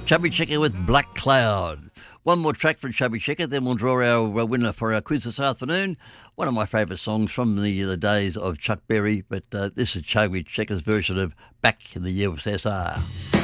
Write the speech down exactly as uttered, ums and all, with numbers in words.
Chubby Checker with Black Cloud. One more track from Chubby Checker, then we'll draw our uh, winner for our quiz this afternoon. One of my favourite songs from the, the days of Chuck Berry, but uh, this is Chubby Checker's version of Back in the U S S R.